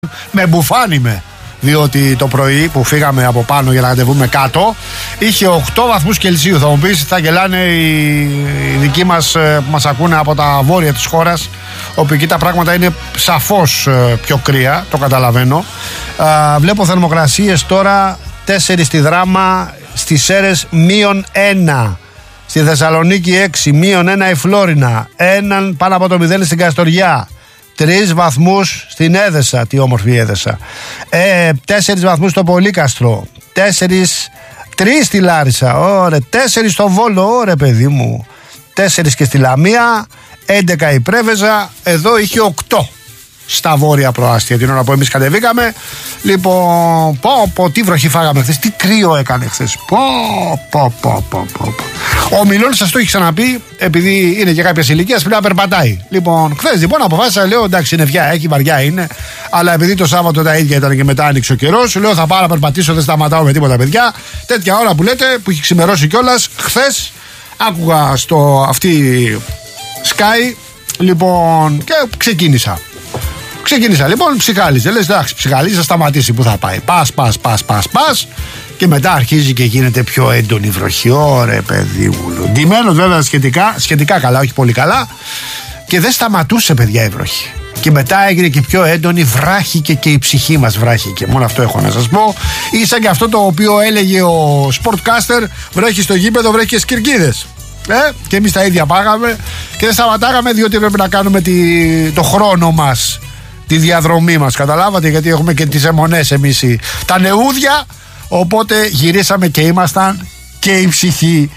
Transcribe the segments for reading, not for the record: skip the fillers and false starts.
με μπουφάνιμε. Διότι το πρωί που φύγαμε από πάνω για να κατεβούμε κάτω είχε 8 βαθμούς Κελσίου. Θα μου πεις, θα γελάνε οι δικοί μας που μας ακούνε από τα βόρεια της χώρας, όπου εκεί τα πράγματα είναι σαφώς πιο κρύα, το καταλαβαίνω. Βλέπω θερμοκρασίες τώρα 4 στη Δράμα, στις Σέρρες -1, στη Θεσσαλονίκη 6, -1 η Φλόρινα, 1 πάνω από το 0 στην Καστοριά, 3 βαθμούς στην Έδεσα, τι όμορφη Έδεσα, 4 βαθμούς στο Πολύκαστρο, 3 στη Λάρισα, ωραία, 4 στο Βόλο, ωραία παιδί μου, 4 και στη Λαμία, 11 η Πρέβεζα. Εδώ είχε 8 στα βόρεια προάστια την ώρα που εμείς κατεβήκαμε. Λοιπόν, τι βροχή φάγαμε χθες, τι κρύο έκανε χθες. Ο Μιλών σας το έχει ξαναπεί, επειδή είναι και κάποιες ηλικίες, πρέπει να περπατάει. Λοιπόν, χθες λοιπόν αποφάσισα, λέω εντάξει, είναι βιά, έχει βαριά είναι, αλλά επειδή το Σάββατο τα ίδια ήταν και μετά άνοιξε ο καιρός, λέω θα πάω να περπατήσω, δεν σταματάω με τίποτα, παιδιά. Τέτοια ώρα που λέτε, που έχει ξημερώσει κιόλας, χθες άκουγα στο αυτή Sky, λοιπόν, και ξεκίνησα λοιπόν, ψυχάλιζε. Λες εντάξει, ψυχάλιζε, θα σταματήσει, που θα πάει. Πας. Και μετά αρχίζει και γίνεται πιο έντονη βροχή. Ωραία, παιδί μου. Ντυμένος βέβαια σχετικά καλά, όχι πολύ καλά. Και δεν σταματούσε, παιδιά, η βροχή. Και μετά έγινε και πιο έντονη, βράχηκε και η ψυχή μας βράχηκε. Μόνο αυτό έχω να σας πω. Ίσα και αυτό το οποίο έλεγε ο Sportcaster, βρέχει στο γήπεδο, βρέχει και σκυρκίδες. Και εμείς τα ίδια πάγαμε και δεν σταματάγαμε, διότι πρέπει να κάνουμε το χρόνο μας, τη διαδρομή μας, καταλάβατε, γιατί έχουμε και τις αιμονές εμείς τα νεούδια, οπότε γυρίσαμε και ήμασταν και η ψυχή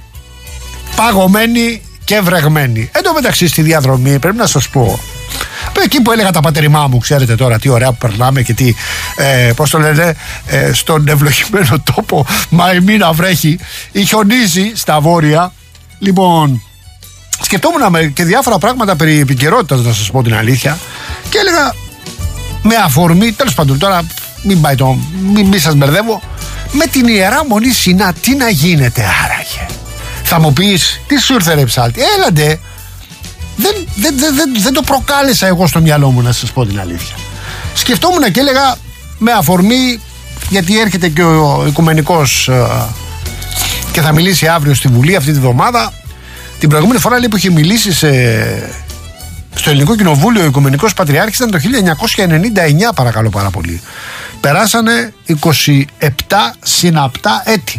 παγωμένη και βρεγμένη. Εν τω μεταξύ στη διαδρομή πρέπει να σας πω, εκεί που έλεγα τα πατεριμά μου, ξέρετε τώρα τι ωραία που περνάμε και τι, πώς το λένε, στον ευλογημένο τόπο Μαϊμίνα βρέχει ή χιονίζει στα βόρεια. Λοιπόν, σκεφτόμουν και διάφορα πράγματα περί επικαιρότητας, να σας πω την αλήθεια, και έλεγα με αφορμή, τέλος πάντων τώρα μην σας μπερδεύω, με την Ιερά Μονή Σινά τι να γίνεται άραγε. Θα μου πεις, τι σου ήρθε ρε ψάλτη, έλαντε, δεν το προκάλεσα εγώ στο μυαλό μου, να σας πω την αλήθεια. Σκεφτόμουν και έλεγα με αφορμή, γιατί έρχεται και ο Οικουμενικός και θα μιλήσει αύριο στη Βουλή αυτή τη βδομάδα. Την προηγούμενη φορά λέει, που είχε μιλήσει στο Ελληνικό Κοινοβούλιο ο Οικουμενικός Πατριάρχης ήταν το 1999, παρακαλώ πάρα πολύ. Περάσανε 27 συναπτά έτη.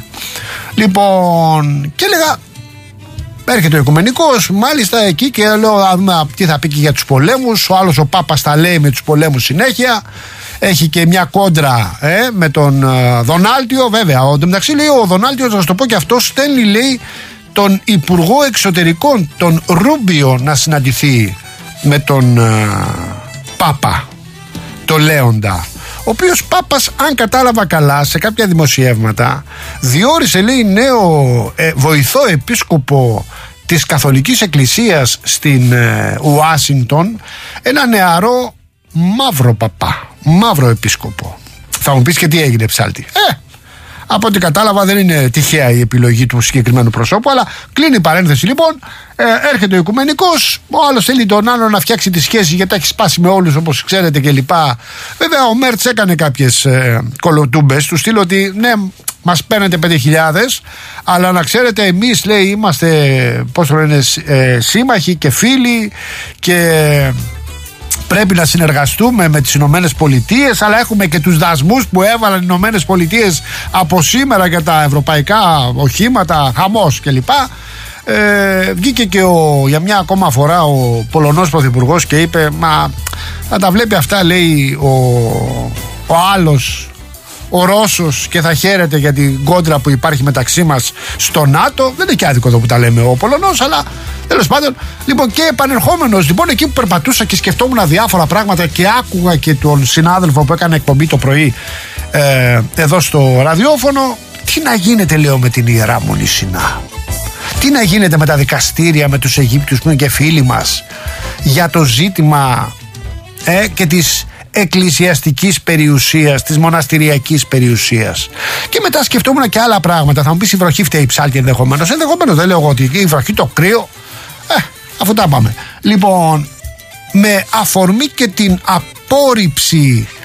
Λοιπόν, και έλεγα, έρχεται ο Οικουμενικός, μάλιστα εκεί, και λέω να δούμε τι θα πει και για τους πολέμους. Ο άλλος ο Πάπας τα λέει με τους πολέμους συνέχεια. Έχει και μια κόντρα με τον Δονάλτιο, βέβαια. Μεταξύ λέει ο Δονάλτιος, να σας το πω και αυτό, στέλνει λέει τον Υπουργό Εξωτερικών, τον Ρούμπιο, να συναντηθεί με τον Πάπα, το Λέοντα, ο οποίος Πάπας, αν κατάλαβα καλά σε κάποια δημοσιεύματα, διόρισε λέει νέο βοηθό επίσκοπο της Καθολικής Εκκλησίας στην Ουάσιγκτον, ένα νεαρό μαύρο παπά, μαύρο επίσκοπο. Θα μου πεις και τι έγινε ψάλτη. Από ό,τι κατάλαβα δεν είναι τυχαία η επιλογή του συγκεκριμένου προσώπου, αλλά κλείνει η παρένθεση λοιπόν. Έρχεται ο Οικουμενικός, ο άλλος θέλει τον άλλο να φτιάξει τη σχέση, γιατί τα έχει σπάσει με όλους όπως ξέρετε κλπ. Βέβαια ο Μέρτς έκανε κάποιες κολοτούμπες του στυλ ότι ναι, μας παίρνετε 5.000, αλλά να ξέρετε εμείς λέει είμαστε, πώς το λένε, σύμμαχοι και φίλοι και πρέπει να συνεργαστούμε με τις Ηνωμένες Πολιτείες, αλλά έχουμε και τους δασμούς που έβαλαν οι Ηνωμένες Πολιτείες από σήμερα για τα ευρωπαϊκά οχήματα, χαμός κλπ. Βγήκε και για μια ακόμα φορά ο Πολωνός Πρωθυπουργός και είπε, μα να τα βλέπει αυτά λέει ο άλλος, ο Ρώσος, και θα χαίρεται για την κόντρα που υπάρχει μεταξύ μας στο ΝΑΤΟ. Δεν είναι και άδικο εδώ που τα λέμε ο Πολωνός, αλλά τέλος πάντων. Λοιπόν, και επανερχόμενος λοιπόν εκεί που περπατούσα και σκεφτόμουν διάφορα πράγματα και άκουγα και τον συνάδελφο που έκανε εκπομπή το πρωί εδώ στο ραδιόφωνο, τι να γίνεται λέω με την Ιερά Μονή Σινά, τι να γίνεται με τα δικαστήρια, με τους Αιγύπτιους που είναι και φίλοι μας, για το ζήτημα και της εκκλησιαστικής περιουσίας, της μοναστηριακής περιουσίας. Και μετά σκεφτόμουν και άλλα πράγματα. Θα μου πεις η βροχή φταίει ψάλτη ενδεχομένως. Δεν λέω εγώ ότι η βροχή, το κρύο, αφού τα πάμε. Λοιπόν, με αφορμή και την απόρριψη